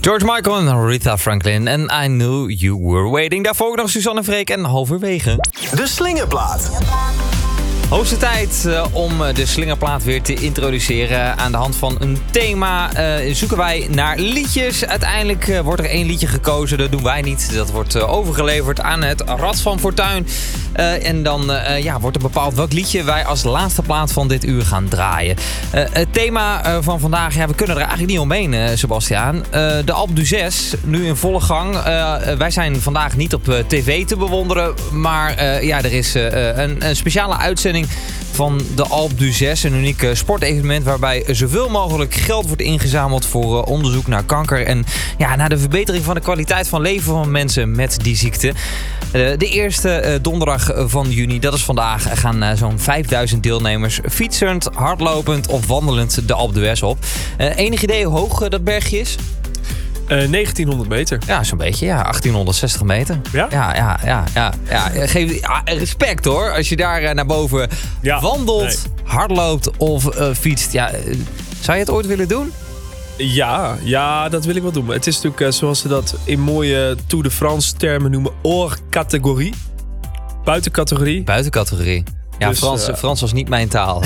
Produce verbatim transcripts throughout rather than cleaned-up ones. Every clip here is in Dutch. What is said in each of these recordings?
George Michael en Aretha Franklin en I Knew You Were Waiting. Daarvoor ook nog Suzanne Freek en halverwege De Slingerplaat. Hoogste tijd uh, om de slingerplaat weer te introduceren. Aan de hand van een thema uh, zoeken wij naar liedjes. Uiteindelijk uh, wordt er één liedje gekozen. Dat doen wij niet. Dat wordt uh, overgeleverd aan het Rad van Fortuin. Uh, en dan uh, ja, wordt er bepaald welk liedje wij als laatste plaat van dit uur gaan draaien. Uh, het thema uh, van vandaag, ja, we kunnen er eigenlijk niet omheen, uh, Sebastiaan. Uh, de Alpe d'Huez, nu in volle gang. Uh, wij zijn vandaag niet op uh, tv te bewonderen. Maar uh, ja, er is uh, een, een speciale uitzending van de Alpe d'Huez, een uniek sportevenement waarbij zoveel mogelijk geld wordt ingezameld voor uh, onderzoek naar kanker en ja, naar de verbetering van de kwaliteit van leven van mensen met die ziekte. Uh, de eerste uh, donderdag van juni, dat is vandaag, gaan uh, zo'n vijfduizend deelnemers fietsend, hardlopend of wandelend de Alpe d'Huez op. Uh, enig idee hoe hoog uh, dat bergje is? Uh, negentienhonderd meter. Ja, zo'n beetje. Ja, achttienhonderdzestig meter. Ja? Ja, ja, ja. ja, ja. Geef ja, respect hoor. Als je daar uh, naar boven ja, wandelt, nee. hardloopt of uh, fietst. Ja, uh, zou je het ooit willen doen? Ja, ja, dat wil ik wel doen. Maar het is natuurlijk, uh, zoals ze dat in mooie Tour de France termen noemen, hors catégorie. Buitencategorie. Buitencategorie. Ja, Dus, Frans, uh, Frans was niet mijn taal.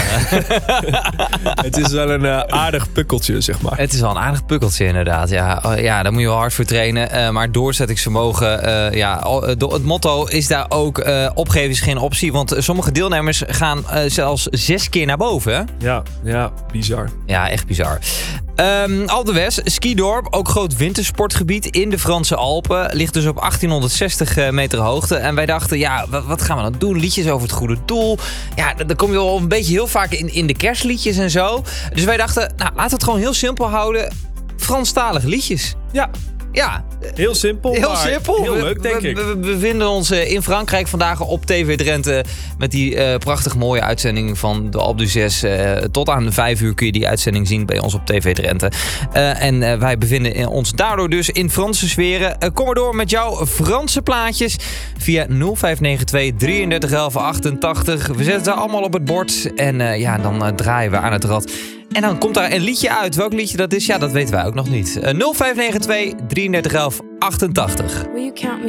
Het is wel een uh, aardig pukkeltje, zeg maar. Het is wel een aardig pukkeltje inderdaad. Ja, oh, ja, daar moet je wel hard voor trainen. Uh, maar doorzettingsvermogen, uh, ja, het motto is daar ook uh, opgeven is geen optie. Want sommige deelnemers gaan uh, zelfs zes keer naar boven. Hè? Ja, ja, bizar. Ja, echt bizar. Um, Alpe d'Huez, skidorp, ook groot wintersportgebied in de Franse Alpen. Ligt dus op achttienhonderdzestig meter hoogte. En wij dachten, ja, wat, wat gaan we dan doen? Liedjes over het goede doel. Ja, dan kom je wel een beetje heel vaak in, in de kerstliedjes en zo. Dus wij dachten, nou, laten we het gewoon heel simpel houden. Franstalige liedjes. Ja. Ja. Heel simpel, Heel maar simpel. heel leuk, denk we, ik. We, we bevinden ons in Frankrijk vandaag op T V Drenthe met die uh, prachtig mooie uitzending van de Alpe d'Huez. Uh, tot aan vijf uur kun je die uitzending zien bij ons op T V Drenthe. Uh, en uh, wij bevinden ons daardoor dus in Franse sferen. Uh, kom maar door met jouw Franse plaatjes via nul vijf negen twee drieëndertig elf achtentachtig. We zetten ze allemaal op het bord en uh, ja, dan uh, draaien we aan het rad. En dan komt daar een liedje uit. Welk liedje dat is, ja, dat weten wij ook nog niet. Uh, nul vijf negen twee drieëndertig elf achtentachtig. Will you count me